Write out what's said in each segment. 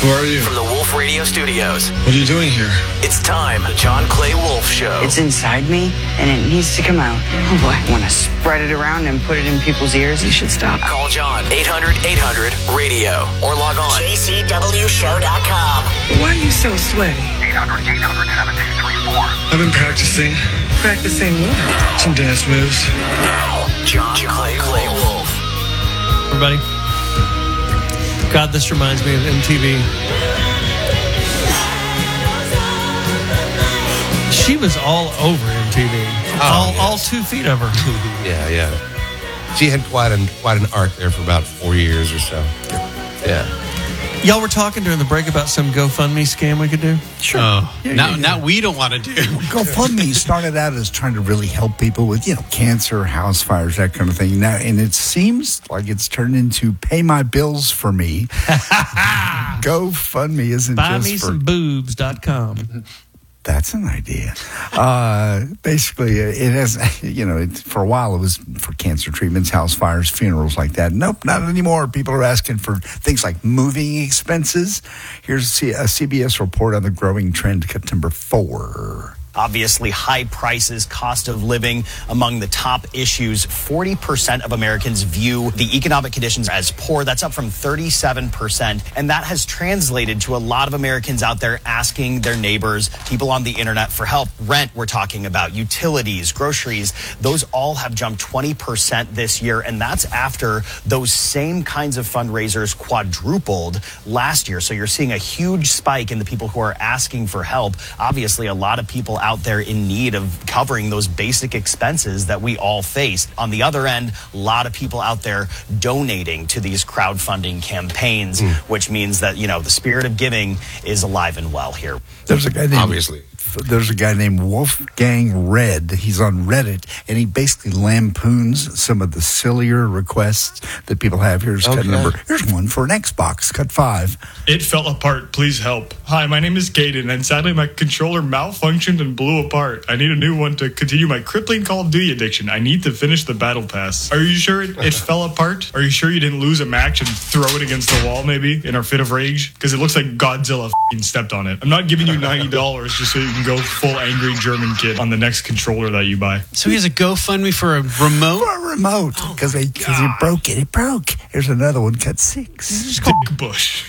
Who are you? From the Wolf Radio Studios. What are you doing here? It's time, the John Clay Wolf Show. It's inside me, and it needs to come out. Oh boy, I want to spread it around and put it in people's ears. You should stop. Call John, 800-800-RADIO, or log on jcwshow.com. Why are you so sweaty? 800-800-7334. I've been practicing. Practicing what? Some dance moves. Now, John Clay Wolf. Everybody. God, this reminds me of MTV. She was all over MTV. All 2 feet of her. Yeah. She had quite an arc there for about 4 years or so. Yeah. Y'all were talking during the break about some GoFundMe scam we could do? Sure. Now we don't want to do. GoFundMe started out as trying to really help people with, cancer, house fires, that kind of thing. Now, and it seems like it's turned into pay my bills for me. GoFundMe isn't just for... BuyMeSomeBoobs.com. That's an idea. Basically, it has, for a while it was for cancer treatments, house fires, funerals like that. Nope, not anymore. People are asking for things like moving expenses. Here's a CBS report on the growing trend, September 4. Obviously, high prices, cost of living among the top issues. 40% of Americans view the economic conditions as poor. That's up from 37%. And that has translated to a lot of Americans out there asking their neighbors, people on the internet for help. Rent, we're talking about, utilities, groceries. Those all have jumped 20% this year. And that's after those same kinds of fundraisers quadrupled last year. So you're seeing a huge spike in the people who are asking for help. Obviously, a lot of people out there in need of covering those basic expenses that we all face. On the other end, a lot of people out there donating to these crowdfunding campaigns, which means that, the spirit of giving is alive and well here. There's a guy named Wolfgang Red. He's on Reddit, and he basically lampoons some of the sillier requests that people have. Here's cut number. Here's one for an Xbox, cut 5. It fell apart. Please help. Hi, my name is Gaten, and sadly my controller malfunctioned and blew apart. I need a new one to continue my crippling Call of Duty addiction. I need to finish the battle pass. Are you sure it fell apart? Are you sure you didn't lose a match and throw it against the wall maybe in our fit of rage? Because it looks like Godzilla stepped on it. I'm not giving you $90 just so you can go full angry German kid on the next controller that you buy. So he has a GoFundMe for a remote? For a remote, because he broke it. It broke. Here's another one, cut 6. Dick Bush.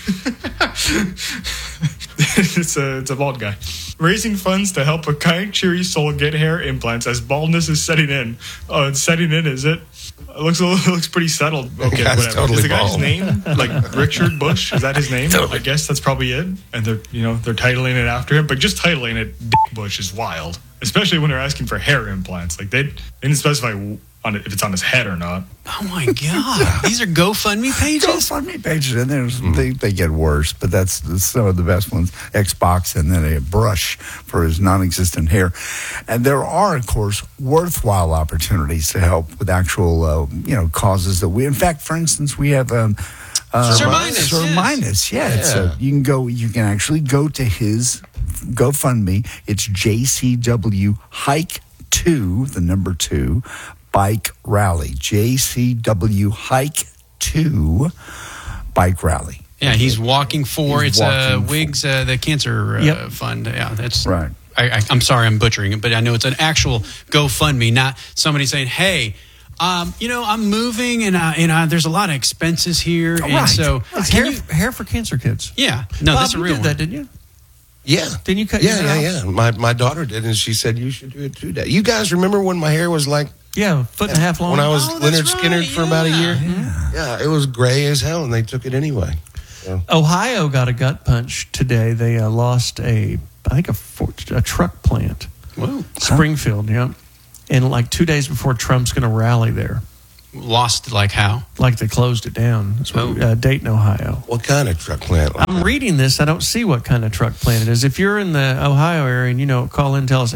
It's a bald guy. Raising funds to help a kind, cheery soul get hair implants as baldness is setting in. Oh, it's setting in, is it? It looks pretty settled. Okay, whatever. Totally is the guy's bald. name like Richard Bush? Is that his name? Totally. I guess that's probably it. And they're titling it after him, but just titling it Dick Bush is wild, especially when they're asking for hair implants. Like they didn't specify if it's on his head or not. Oh my God! These are GoFundMe pages. GoFundMe pages, and they get worse, but that's some of the best ones. Xbox, and then a brush for his non-existent hair. And there are, of course, worthwhile opportunities to help with actual, causes that we. In fact, for instance, we have. Sir Minus, So you can actually go to his GoFundMe. It's JCW Hike 2, the number 2. Bike Rally, JCW Hike 2 Bike Rally. Yeah, he's walking for WIGS, the cancer fund. Yeah, that's right. I'm sorry, I'm butchering it, but I know it's an actual GoFundMe, not somebody saying, "Hey, I'm moving and there's a lot of expenses here, and so it's hair for cancer kids." Yeah, no, Bob, that's a real you did one. that, didn't you? Yeah. Didn't you cut your hair off? Yeah. My daughter did, and she said you should do it too. You guys remember when my hair was like a foot and a half long? When I was Leonard Skinner for about a year? Yeah, it was gray as hell, and they took it anyway. So. Ohio got a gut punch today. They lost a truck plant. Whoa. Springfield, yeah. And like 2 days before Trump's going to rally there. Lost like how? Like they closed it down. Dayton, Ohio. What kind of truck plant? I'm reading this. I don't see what kind of truck plant it is. If you're in the Ohio area and, call in, tell us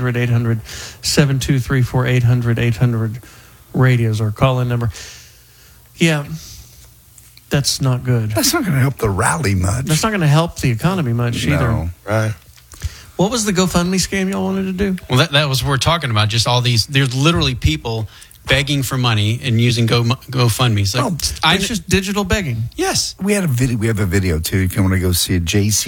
800-800-7234, 800-800-radios, or call in number. Yeah, that's not good. That's not going to help the rally much. That's not going to help the economy much either. No, right. What was the GoFundMe scam y'all wanted to do? Well, that was what we're talking about. Just all these. There's literally people begging for money and using GoFundMe. It's like, It's just digital begging. Yes. We had a video. We have a video too. If you want to go see it,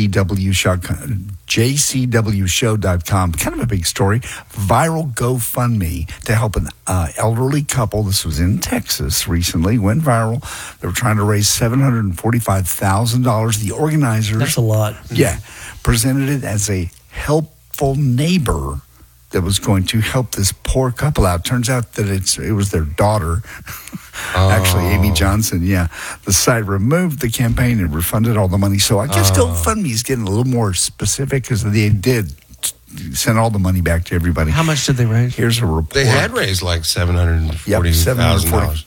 jcwshow.com. Kind of a big story. Viral GoFundMe to help an elderly couple. This was in Texas recently. Went viral. They were trying to raise $745,000. The organizers. That's a lot. Yeah, presented it as a helpful neighbor that was going to help this poor couple out. Turns out that it was their daughter, actually, Amy Johnson. Yeah, the site removed the campaign and refunded all the money. So I guess GoFundMe is getting a little more specific because they did send all the money back to everybody. How much did they raise? Here's a report. They had raised like $740,000.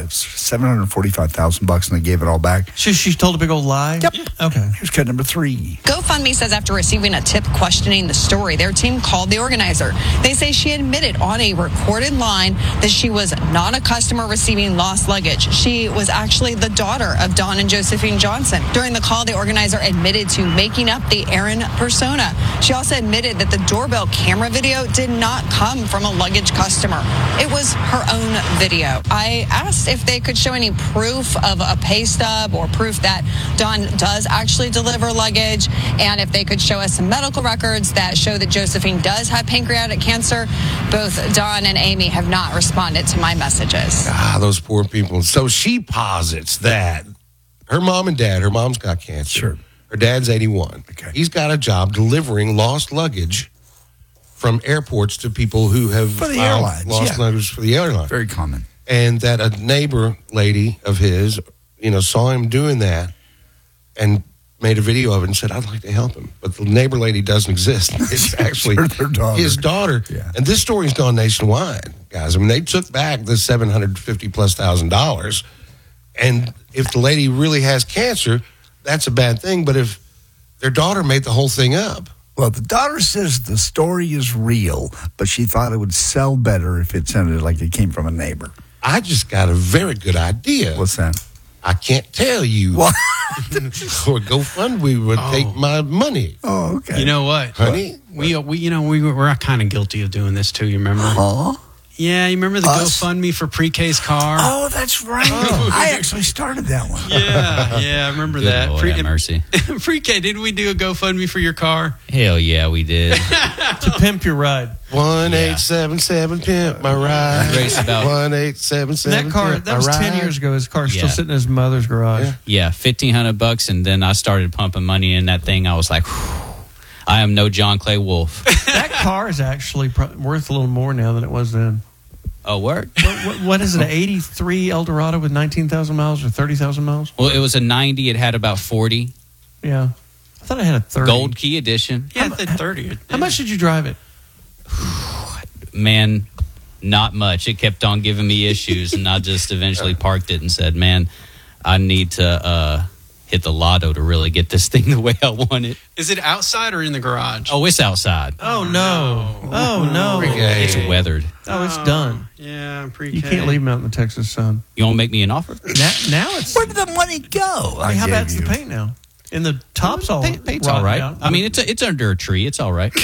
$745,000, and they gave it all back. She told a big old lie? Yep. Okay. Here's cut number 3. GoFundMe says after receiving a tip questioning the story, their team called the organizer. They say she admitted on a recorded line that she was not a customer receiving lost luggage. She was actually the daughter of Don and Josephine Johnson. During the call, the organizer admitted to making up the Aaron persona. She also admitted that the doorbell camera video did not come from a luggage customer. It was her own video. I asked if they could show any proof of a pay stub or proof that Don does actually deliver luggage, and if they could show us some medical records that show that Josephine does have pancreatic cancer. Both Don and Amy have not responded to my messages. Those poor people. So she posits that her mom and dad, her mom's got cancer. Sure. Her dad's 81. Okay. He's got a job delivering lost luggage from airports to people who have For the filed airlines, lost yeah. luggage for the airline. Very common. And that a neighbor lady of his, saw him doing that and made a video of it and said, I'd like to help him. But the neighbor lady doesn't exist. It's actually Their daughter. his daughter. Yeah. And this story's gone nationwide, guys. I mean, they took back the $750,000+. And if the lady really has cancer, that's a bad thing. But if their daughter made the whole thing up. Well, the daughter says the story is real, but she thought it would sell better if it sounded like it came from a neighbor. I just got a very good idea. What's that? I can't tell you. What? Or GoFundMe would take my money. Oh, okay. You know what? Honey? We're kind of guilty of doing this too. You remember? Huh? Yeah, you remember the Us? GoFundMe for pre-K's car? Oh, that's right. I actually started that one. Yeah, I remember that. Lord have mercy. Pre-K, didn't we do a GoFundMe for your car? Hell yeah, we did. To pimp your ride. 1877 pimp my ride. Race about 1877. That car, pimp that my was 10 ride. years ago. His car's still Yeah. sitting in his mother's garage. Yeah. yeah, $1,500, and then I started pumping money in that thing. I was like, whew, I am no John Clay Wolf. That car is actually worth a little more now than it was then. Oh, word? What is it, an 83 Eldorado with 19,000 miles or 30,000 miles? Well, it was a 90. It had about 40. Yeah. I thought I had a 30. Gold key edition. Yeah, the 30. How much did you drive it? Man, not much. It kept on giving me issues, and I just eventually parked it and said, man, I need to hit the lotto to really get this thing the way I want it. Is it outside or in the garage? Oh, it's outside. Oh, no. Oh, no. Pre-K. It's weathered. Oh, it's done. Yeah, pre-K. You can't leave them out in the Texas sun. You want to make me an offer? Now it's... Where did the money go? I mean, how bad's the paint now? And the top's all Paint's all right. rotten out. I mean, it's under a tree. It's all right.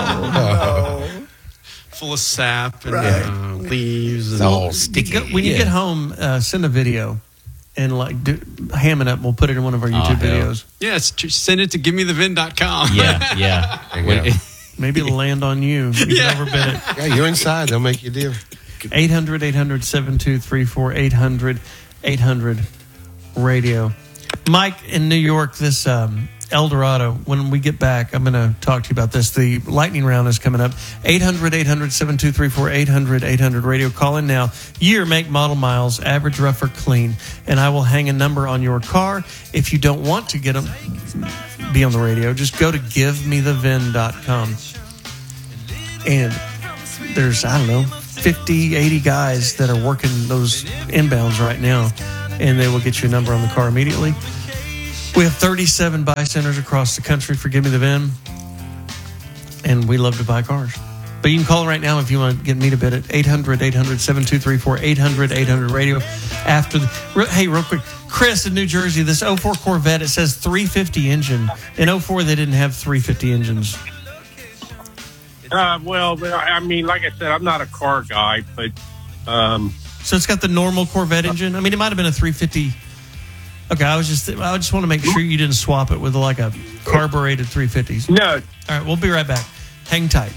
Full of sap and leaves. And all When you get home, send a video and ham it up. We'll put it in one of our YouTube hell. videos. Yes, send it to givemethevin.com. Yeah. There you go. Maybe it'll land on you. You can overbid it. Yeah, you're inside. They'll make you a deal. 800-800-7234, 800-800-radio. Mike in New York, this Eldorado, when we get back, I'm going to talk to you about this. The lightning round is coming up. 800-800-7234, 800-800-radio. Call in now. Year, make, model, miles, average, rough, or clean. And I will hang a number on your car. If you don't want to be on the radio, just go to givemethevin.com. And there's, 50, 80 guys that are working those inbounds right now. And they will get you a number on the car immediately. We have 37 buy centers across the country for Give Me the VIN. And we love to buy cars. But you can call right now if you want to get me to bid at 800-800-7234, 800-800-radio. Hey, real quick. Chris in New Jersey, this 04 Corvette, it says 350 engine. In 04, they didn't have 350 engines. Well, I mean, like I said, I'm not a car guy, but So it's got the normal Corvette engine. I mean, it might have been a 350. Okay, I just want to make sure you didn't swap it with like a carbureted 350s. No. All right, we'll be right back. Hang tight.